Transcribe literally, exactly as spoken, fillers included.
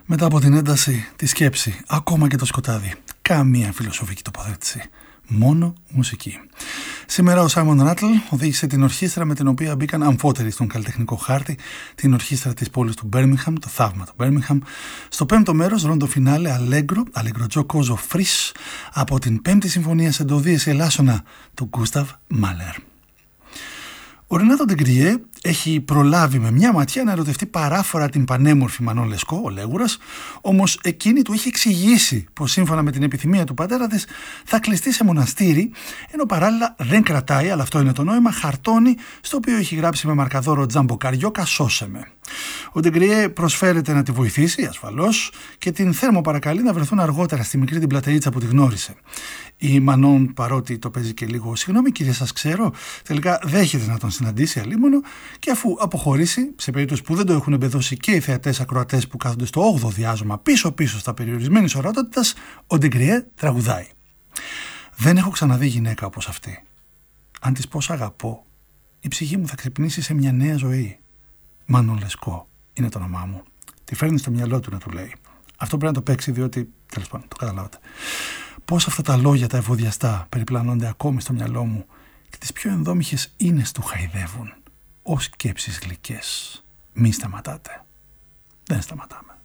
Μετά από την ένταση, τη σκέψη, ακόμα και το σκοτάδι, καμία φιλοσοφική τοποθέτηση. Μόνο μουσική. Σήμερα ο Σάιμον Ράτλ οδήγησε την ορχήστρα με την οποία μπήκαν αμφότεροι στον καλλιτεχνικό χάρτη, την ορχήστρα της πόλης του Μπέρμιγχαμ, το θαύμα του Μπέρμιγχαμ, στο πέμπτο μέρος ρόντο φινάλε Αλέγκρο, Αλέγκρο Τζοκόζο Φρίς, από την πέμπτη συμφωνία σε ντοδίεση ελάσσονα του Γκούσταβ Μάλερ. Ο Ρενάτο Ντεγκριέ έχει προλάβει με μια ματιά να ερωτευτεί παράφορα την πανέμορφη Μανών Λεσκό, ο Λέγουρας, όμως εκείνη του έχει εξηγήσει πως σύμφωνα με την επιθυμία του πατέρα της θα κλειστεί σε μοναστήρι, ενώ παράλληλα δεν κρατάει, αλλά αυτό είναι το νόημα, χαρτόνι στο οποίο έχει γράψει με μαρκαδόρο Τζαμποκαριόκα «Σώσε με». Ο Ντεγκριέ προσφέρεται να τη βοηθήσει, ασφαλώς, και την θέρμο παρακαλεί να βρεθούν αργότερα στη μικρή την πλατεΐτσα που τη γνώρισε. Η Μανών, παρότι το παίζει και λίγο «Συγγνώμη κύριε, σας ξέρω», τελικά δέχεται να τον συναντήσει αλίμονο, και αφού αποχωρήσει, σε περίπτωση που δεν το έχουν εμπεδώσει και οι θεατές ακροατές που κάθονται στο όγδοο διάζωμα πίσω-πίσω στα περιορισμένης ορατότητας, ο Ντεγκριέ τραγουδάει. «Δεν έχω ξαναδεί γυναίκα όπως αυτή. Αν της πω σ' αγαπώ, η ψυχή μου θα ξυπνήσει σε μια νέα ζωή. Μανών Λεσκό είναι το όνομά μου». Τη φέρνει στο μυαλό του να του λέει. Αυτό πρέπει να το παίξει, διότι τέλος πάντων το καταλάβατε. Πώς αυτά τα λόγια τα ευωδιαστά περιπλανώνται ακόμη στο μυαλό μου και τις πιο ενδόμηχες ίνες του χαϊδεύουν. Ως σκέψεις γλυκές. Μη σταματάτε. Δεν σταματάμε.